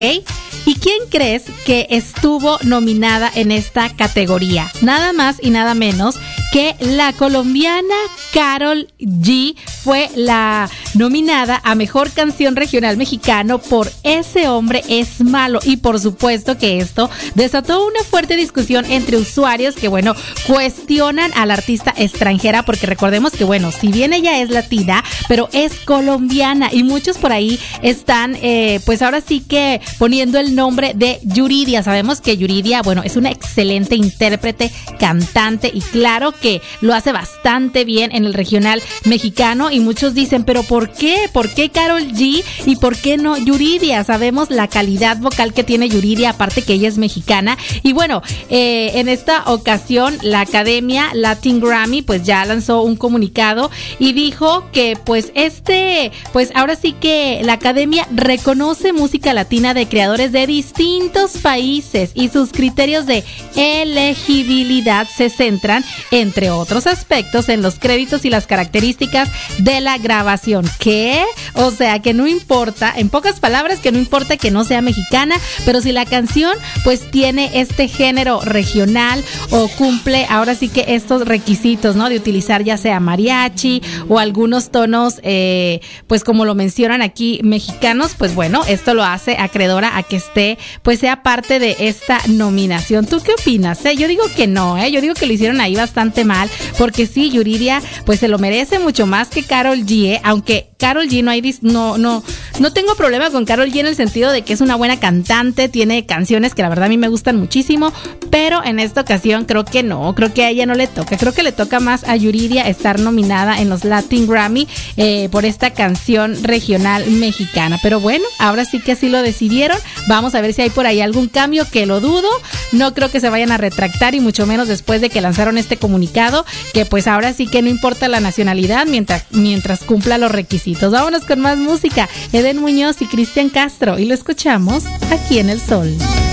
¿Y quién crees que estuvo nominada en esta categoría? Nada más y nada menos que la colombiana Karol G fue la nominada a Mejor Canción Regional Mexicano por Ese Hombre Es Malo. Y por supuesto que esto desató una fuerte discusión entre usuarios que, bueno, cuestionan a la artista extranjera porque recordemos que, bueno, si bien ella es latina, pero es colombiana y muchos por ahí están, pues ahora sí que poniendo el nombre de Yuridia. Sabemos que Yuridia, bueno, es una excelente intérprete, cantante y claro que lo hace bastante bien en el regional mexicano y muchos dicen, pero ¿por qué? ¿Por qué Karol G y por qué no Yuridia? Sabemos la calidad vocal que tiene Yuridia, aparte que ella es mexicana y bueno, en esta ocasión la Academia Latin Grammy pues ya lanzó un comunicado y dijo que pues ahora sí que la Academia reconoce música latina de creadores de distintos países y sus criterios de elegibilidad se centran, entre otros aspectos, en los créditos y las características de la grabación. ¿Qué? O sea, que no importa, en pocas palabras, que no importa que no sea mexicana, pero si la canción pues tiene este género regional o cumple ahora sí que estos requisitos, ¿no? De utilizar ya sea mariachi o algunos tonos, pues como lo mencionan aquí, mexicanos, pues bueno, esto lo hace acreedora a que pues sea parte de esta nominación. ¿Tú qué opinas? Yo digo que no, yo digo que lo hicieron ahí bastante mal, porque sí, Yuridia pues se lo merece mucho más que Karol G, aunque Karol G no tengo problema con Karol G en el sentido de que es una buena cantante, tiene canciones que la verdad a mí me gustan muchísimo, pero en esta ocasión creo que no, creo que a ella no le toca, creo que le toca más a Yuridia estar nominada en los Latin Grammy por esta canción regional mexicana, pero bueno, ahora sí que así lo decidieron. Vamos a ver si hay por ahí algún cambio, que lo dudo. No creo que se vayan a retractar y mucho menos después de que lanzaron este comunicado, que pues ahora sí que no importa la nacionalidad mientras cumpla los requisitos. Vámonos con más música. Eden Muñoz y Cristian Castro y lo escuchamos aquí en El Sol.